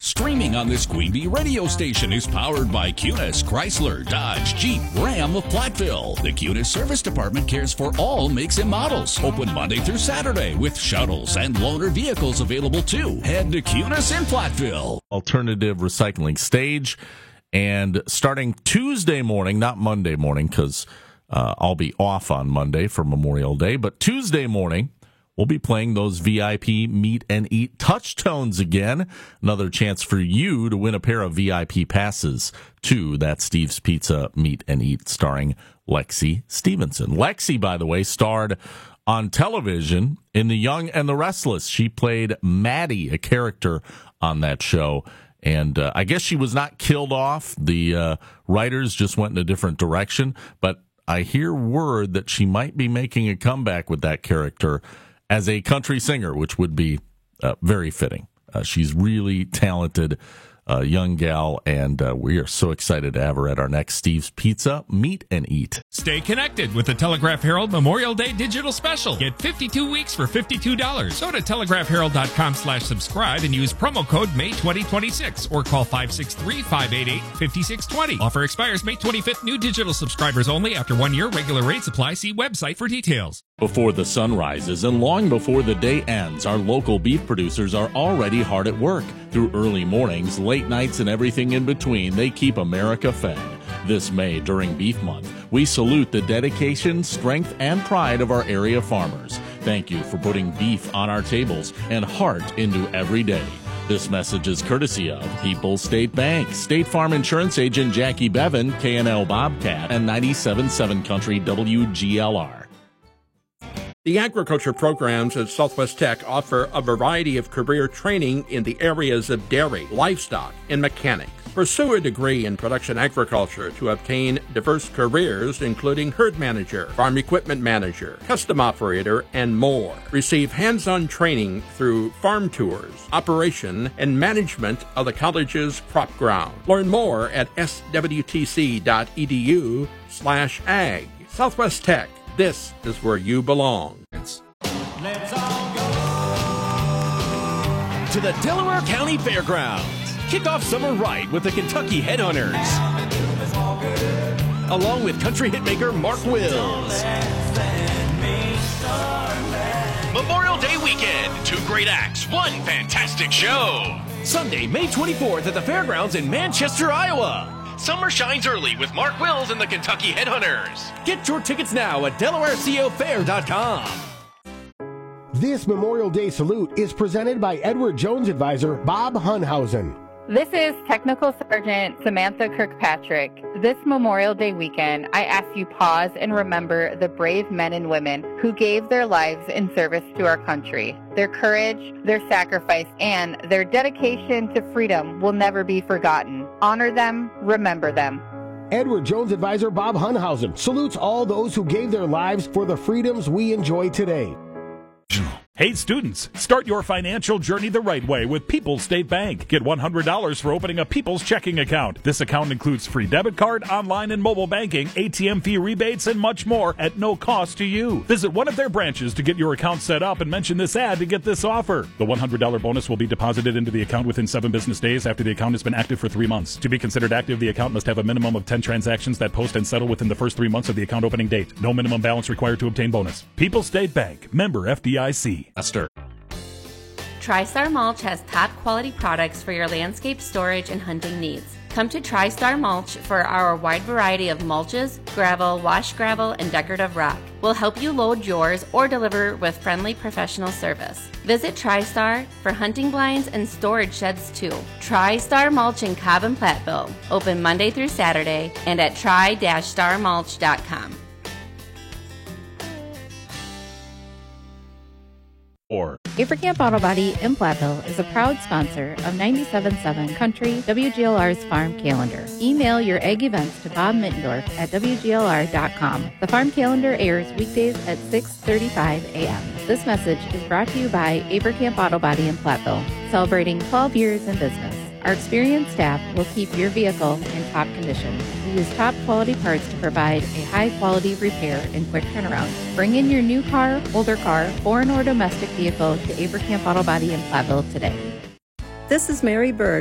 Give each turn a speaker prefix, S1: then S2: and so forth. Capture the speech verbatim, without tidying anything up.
S1: Streaming on this Queen Bee radio station is powered by Cunis, Chrysler, Dodge, Jeep, Ram of Platteville. The Cunis Service Department cares for all makes and models. Open Monday through Saturday with shuttles and loaner vehicles available too. Head to Cunis in Platteville.
S2: Alternative recycling stage. And starting Tuesday morning, not Monday morning, because uh, I'll be off on Monday for Memorial Day, but Tuesday morning, we'll be playing those V I P Meet and Eat Touchtones again. Another chance for you to win a pair of V I P passes to that Steve's Pizza Meet and Eat starring Lexi Stevenson. Lexi, by the way, starred on television in The Young and the Restless. She played Maddie, a character on that show. And uh, I guess she was not killed off. The uh, writers just went in a different direction. But I hear word that she might be making a comeback with that character as a country singer, which would be uh, very fitting. Uh, she's really talented, uh, young gal, and uh, we are so excited to have her at our next Steve's Pizza Meet and Eat.
S3: Stay connected with the Telegraph Herald Memorial Day Digital Special. Get fifty-two weeks for fifty-two dollars. Go to telegraph herald dot com slash subscribe and use promo code May twenty twenty-six or call five six three, five eight eight, five six two zero. Offer expires May twenty-fifth. New digital subscribers only. After one year, regular rates apply. See website for details.
S2: Before the sun rises and long before the day ends, our local beef producers are already hard at work. Through early mornings, late nights, and everything in between, they keep America fed. This May, during Beef Month, we salute the dedication, strength, and pride of our area farmers. Thank you for putting beef on our tables and heart into every day. This message is courtesy of People's State Bank, State Farm Insurance Agent Jackie Bevan, K N L Bobcat, and ninety-seven point seven Country W G L R.
S4: The agriculture programs at Southwest Tech offer a variety of career training in the areas of dairy, livestock, and mechanics. Pursue a degree in production agriculture to obtain diverse careers, including herd manager, farm equipment manager, custom operator, and more. Receive hands-on training through farm tours, operation, and management of the college's crop ground. Learn more at s w t c dot e d u slash ag. Southwest Tech. This is where you belong.
S5: Let's all go to the Delaware County Fairgrounds. Kick off summer right with the Kentucky Headhunters, along with country hitmaker Mark Wills. Memorial Day weekend, two great acts, one fantastic show. Sunday, May twenty-fourth at the Fairgrounds in Manchester, Iowa. Summer shines early with Mark Wills and the Kentucky Headhunters. Get your tickets now at delaware co fair dot com.
S6: This Memorial Day salute is presented by Edward Jones advisor Bob Hunhausen.
S7: This is Technical Sergeant Samantha Kirkpatrick. This Memorial Day weekend, I ask you pause and remember the brave men and women who gave their lives in service to our country. Their courage, their sacrifice, and their dedication to freedom will never be forgotten. Honor them, remember them.
S6: Edward Jones advisor Bob Hunhausen salutes all those who gave their lives for the freedoms we enjoy today.
S8: Hey students, start your financial journey the right way with People's State Bank. Get one hundred dollars for opening a People's checking account. This account includes free debit card, online and mobile banking, A T M fee rebates, and much more at no cost to you. Visit one of their branches to get your account set up and mention this ad to get this offer. The one hundred dollars bonus will be deposited into the account within seven business days after the account has been active for three months. To be considered active, the account must have a minimum of ten transactions that post and settle within the first three months of the account opening date. No minimum balance required to obtain bonus. People's State Bank, member F D I C.
S2: Esther.
S9: TriStar Mulch has top quality products for your landscape storage and hunting needs. Come to TriStar Mulch for our wide variety of mulches, gravel, wash gravel, and decorative rock. We'll help you load yours or deliver with friendly professional service. Visit TriStar for hunting blinds and storage sheds too. TriStar Mulch in Cobb and Platteville. Open Monday through Saturday and at tri dash star mulch dot com.
S2: Or
S10: Avercamp Auto Body in Platteville is a proud sponsor of ninety-seven point seven Country W G L R's Farm Calendar. Email your egg events to Bob Mittendorf at w g l r dot com. The Farm Calendar airs weekdays at six thirty-five a.m. This message is brought to you by Avercamp Auto Body in Platteville, celebrating twelve years in business. Our experienced staff will keep your vehicle in top condition. We use top quality parts to provide a high quality repair and quick turnaround. Bring in your new car, older car, foreign or domestic vehicle to Avercamp Auto Body in Platteville today.
S11: This is Mary Bird